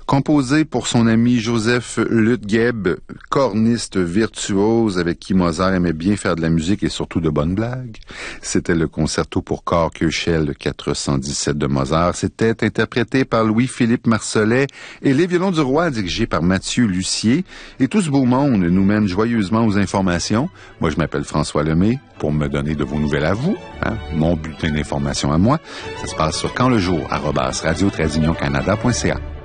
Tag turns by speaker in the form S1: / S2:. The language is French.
S1: composé pour son ami Joseph Lutgeb, corniste virtuose avec qui Mozart aimait bien faire de la musique et surtout de bonnes blagues. C'était le concerto pour corps Köchel 417 de Mozart. C'était interprété par Louis-Philippe Marcelet et les violons du roi dirigés par Mathieu Lussier. Et tout ce beau monde nous mène joyeusement aux informations. Moi, je m'appelle François Lemay pour me donner de vos nouvelles à vous, mon bulletin d'information à moi. Ça se passe sur quandlejour@radio-canada.ca.